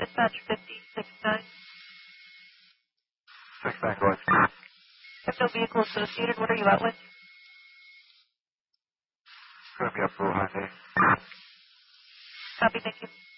Dispatch 5069. 69, go ahead. Have no vehicle associated. What are you out with? It's going to be up Blue Hyundai. Copy, thank you.